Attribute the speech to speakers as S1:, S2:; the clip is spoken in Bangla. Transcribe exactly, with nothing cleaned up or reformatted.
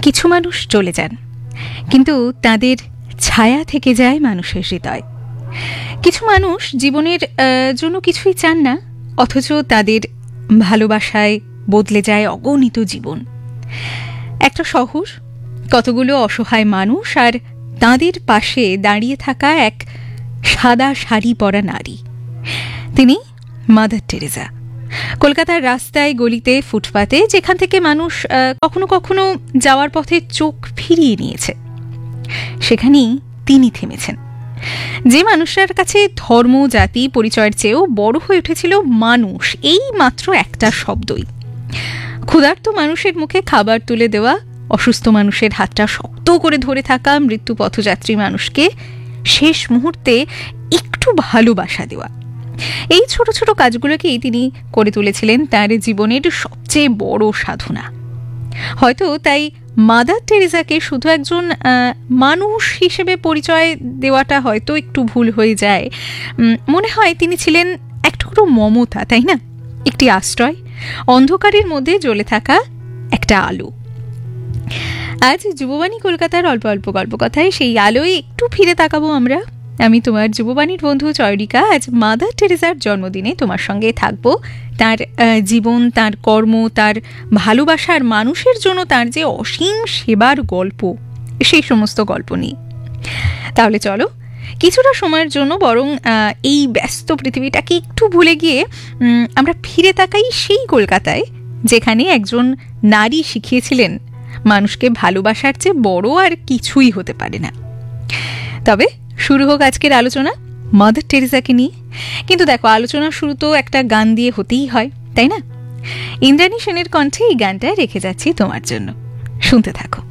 S1: কিছু মানুষ চলে যান, কিন্তু তাদের ছায়া থেকে যায় মানুষের হৃদয়। কিছু মানুষ জীবনের জন্য কিছুই চান না, অথচ তাদের ভালোবাসায় বদলে যায় অগণিত জীবন। একটা শহর, কতগুলো অসহায় মানুষ, আর তাদের পাশে দাঁড়িয়ে থাকা এক সাদা শাড়ি পরা নারী, তিনি মাদার টেরেসা। কলকাতার রাস্তায়, গলিতে, ফুটপাতে, যেখান থেকে মানুষ কখনো কখনো যাওয়ার পথে চোখ ফিরিয়ে নিয়েছে, সেখানেই তিনি থেমেছেন। যে মানুষটার কাছে ধর্ম, জাতি, পরিচয়ের চেয়েও বড় হয়ে উঠেছিল মানুষ, এই মাত্র একটা শব্দই। ক্ষুধার্ত মানুষের মুখে খাবার তুলে দেওয়া, অসুস্থ মানুষের হাতটা শক্ত করে ধরে থাকা, মৃত্যু পথযাত্রী মানুষকে শেষ মুহূর্তে একটু ভালোবাসা দেওয়া, এই ছোট ছোট কাজগুলোকেই তিনি করে তুলেছিলেন তার জীবনের সবচেয়ে বড় সাধনা। হয়তো তাই মাদার টেরেসাকে শুধু একজন মানুষ হিসেবে পরিচয় দেওয়াটা হয়তো একটু ভুল হয়ে যায়। মনে হয় তিনি ছিলেন এক টুকরো মমতা, তাই না? একটি আশ্রয়, অন্ধকারের মধ্যে জ্বলে থাকা একটা আলো। আজ যুববাণী কলকাতার অল্প অল্প গল্প কথায় সেই আলোয় একটু ফিরে তাকাবো আমরা। আমি তোমার যুববাণীর বন্ধু চয়রিকা। আজ মাদার টেরেসার জন্মদিনে তোমার সঙ্গে থাকবো তার জীবন, তার কর্ম, তার ভালোবাসার মানুষের জন্য তার যে অসীম সেবার গল্প, সেই সমস্ত গল্প নিয়ে। তাহলে চলো কিছুটা সময়ের জন্য বরং এই ব্যস্ত পৃথিবীটাকে একটু ভুলে গিয়ে আমরা ফিরে তাকাই সেই কলকাতায়, যেখানে একজন নারী শিখিয়েছিলেন মানুষকে ভালোবাসার চেয়ে বড় আর কিছুই হতে পারে না। তবে শুরু হোক আজকের আলোচনা মাদার টেরেসাকে নিয়ে। কিন্তু দেখো, আলোচনা শুরু তো একটা গান দিয়ে হতেই হয়, তাই না? ইন্দ্রাণী সেনের কণ্ঠে এই গানটা রেখে যাচ্ছি তোমার জন্য, শুনতে থাকো।